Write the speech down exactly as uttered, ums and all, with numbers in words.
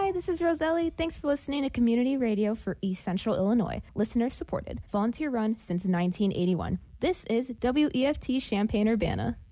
Hi, this is Roselli. Thanks for listening to Community Radio for East Central Illinois. Listener supported. Volunteer run since nineteen eighty-one. This is W E F T Champaign-Urbana.